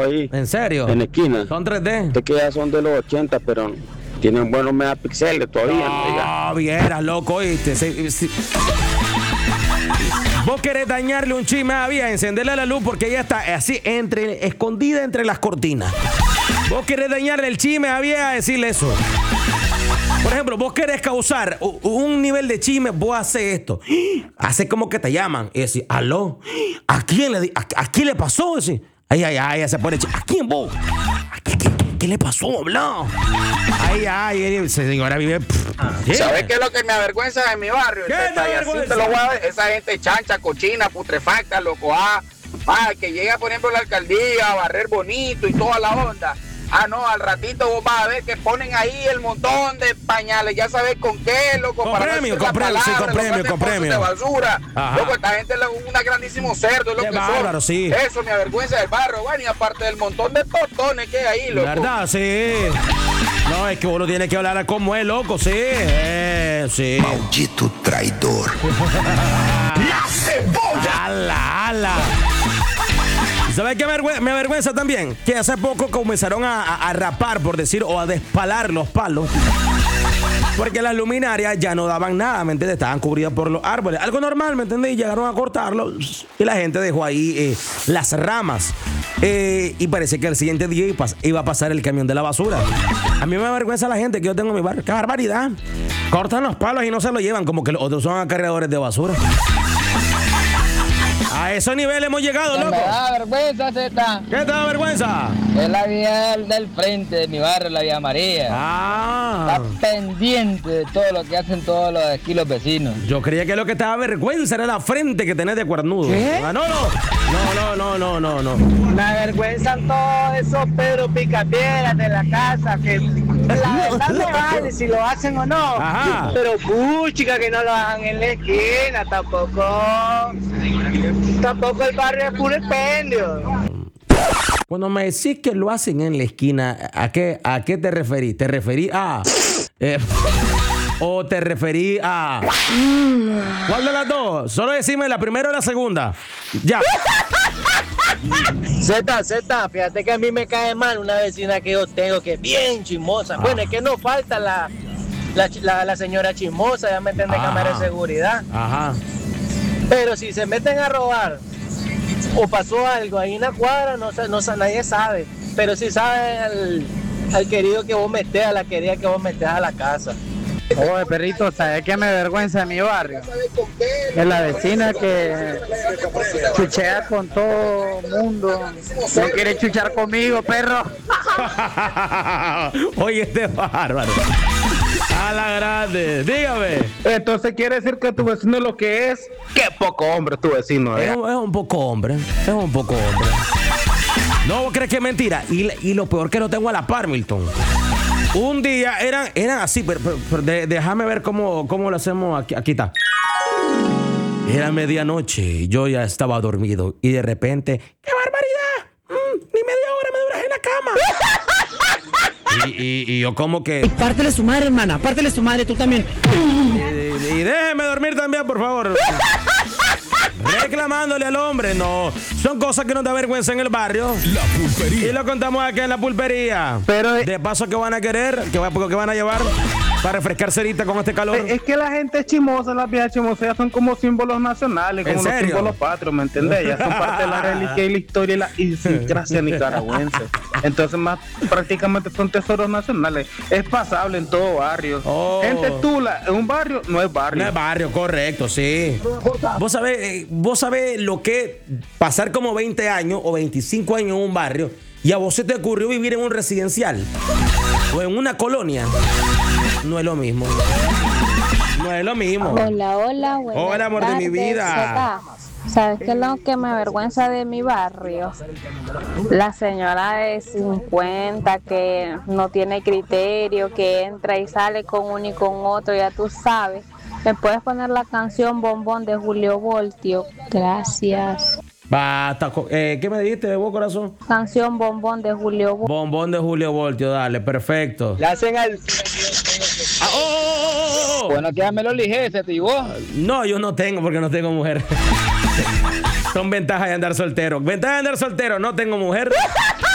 ahí. ¿En serio? En la esquina. ¿Son 3D? Este que ya son de los 80, pero tienen buenos megapíxeles todavía. No, vieras, loco, ¿oíste? Vos querés dañarle un chisme a Vía, encenderle la luz porque ella está así, escondida entre las cortinas. Vos querés dañarle el chisme a Vía, decirle eso. Por ejemplo, vos querés causar un nivel de chisme, vos haces esto. Haces como que te llaman y decís, aló, ¿a quién le pasó? Decís, ay, se pone ¿a quién vos? ¿Qué le pasó, bla? Ay, señora vive. ¿Sabes qué es lo que me avergüenza de mi barrio? ¿Qué te avergüenza? Esa gente chancha, cochina, putrefacta, loco. Que llega, por ejemplo, la alcaldía a barrer bonito y toda la onda. No, al ratito vos vas a ver que ponen ahí el montón de pañales, ya sabes con qué, loco. Con premio. De basura. Ajá. Loco, esta gente es un grandísimo cerdo, es lo Qué que bárbaro, son. sí. Eso me avergüenza del barrio, bueno, y aparte del montón de tostones que hay ahí, loco. ¿Verdad? Sí. No, es que uno tiene que hablar como es, loco, sí. Sí. Maldito traidor. ¡La cebolla! ¡Ala! ¿Sabes qué me avergüenza también? Que hace poco comenzaron a rapar, por decir, o a despalar los palos. Porque las luminarias ya no daban nada, ¿me entiendes? Estaban cubridas por los árboles. Algo normal, ¿me entiendes? Y llegaron a cortarlo y la gente dejó ahí las ramas. Y parece que el siguiente día iba a pasar el camión de la basura. A mí me avergüenza la gente que yo tengo en mi barrio. ¡Qué barbaridad! Cortan los palos y no se lo llevan, como que los otros son cargadores de basura. A esos niveles hemos llegado, loco. Me da vergüenza, Zeta. ¿Qué te da vergüenza? Es la vía del frente de mi barrio, la vía María. Ah. Está pendiente de todo lo que hacen todos los aquí los vecinos. Yo creía que lo que te da vergüenza era la frente que tenés de cuernudo. ¿Qué? No. Me avergüenzan todos esos Pedro Picapiedras de la casa, que la verdad no vale si lo hacen o no. Ajá. Pero puchica que no lo hagan en la esquina, tampoco el barrio es puro expendio. Cuando me decís que lo hacen en la esquina, ¿a qué te referís? ¿Te referís a...? ¿O te referís a...? ¿Cuál de las dos? Solo decime la primera o la segunda. Ya. Zeta, fíjate que a mí me cae mal una vecina que yo tengo que es bien chismosa. Bueno, es que no falta la señora chismosa, ya me entiende, cámara de seguridad. Ajá. Pero si se meten a robar o pasó algo ahí en la cuadra, nadie sabe. Pero sí sabe al querido que vos metés, a la querida que vos metés a la casa. Oye, perrito, ¿sabes qué me avergüenza de mi barrio? Es la vecina que chuchea con todo el mundo. No quiere chuchar conmigo, perro. Oye, este bárbaro. A la grande. Dígame. Entonces quiere decir que tu vecino lo que es, qué poco hombre tu vecino. Es un poco hombre. No, ¿vos crees que es mentira? Y lo peor que lo tengo a la par, Milton. Un día eran así, pero déjame ver cómo lo hacemos. Aquí está. Era medianoche, yo ya estaba dormido y de repente, ¡qué barbaridad! Ni media hora me duras en la cama. y yo como que... Pártele su madre, hermana, pártele su madre, tú también. Y déjeme dormir también, por favor. Reclamándole al hombre, no. Son cosas que nos da vergüenza en el barrio. La pulpería. Y lo contamos aquí en la pulpería. Pero de paso, ¿qué van a querer? ¿Qué van a llevar para refrescarse ahorita con este calor? es que la gente es chimosa, las viejas chimosas ya son como símbolos nacionales, como los símbolos patrios, ¿me entendés? Ya son parte de la reliquia y la historia y la idiosincrasia nicaragüense. Entonces más prácticamente son tesoros nacionales. Es pasable en todo barrio. Gente tula en un barrio no es barrio. No es barrio, correcto, sí. Vos sabés lo que pasar como 20 años o 25 años en un barrio y a vos se te ocurrió vivir en un residencial o en una colonia. No es lo mismo. Hola, Hola, amor tardes, de mi vida. ¿Sabes qué es lo que me avergüenza de mi barrio? La señora de 50 que no tiene criterio, que entra y sale con uno y con otro, ya tú sabes. ¿Me puedes poner la canción Bombón de Julio Voltio? Gracias. Basta, ¿qué me dijiste vos, corazón? Canción Bombón de Julio Voltio. Bombón de Julio Voltio, dale, perfecto. Le hacen al... Bueno, quédamelo ligero, ¿y vos? No, yo no tengo porque no tengo mujer. Son ventajas de andar soltero. No tengo mujer.